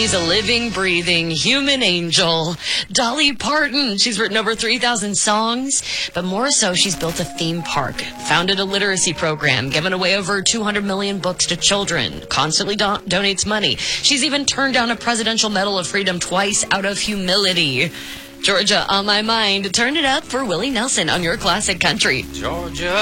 She's a living, breathing human angel. Dolly Parton. She's written over 3,000 songs, but more so, she's built a theme park, founded a literacy program, given away over 200 million books to children, constantly donates money. She's even turned down a Presidential Medal of Freedom twice out of humility. Georgia on my mind. Turn it up for Willie Nelson on your classic country. Georgia.